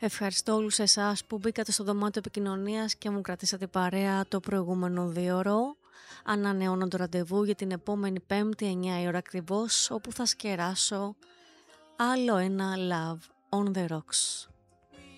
Ευχαριστώ όλους εσάς που μπήκατε στο δωμάτιο επικοινωνίας και μου κρατήσατε παρέα το προηγούμενο 2ωρο. Ανανεώνω το ραντεβού για την επόμενη Πέμπτη 9 η ώρα ακριβώς, όπου θα σκεράσω άλλο ένα Love on the Rocks.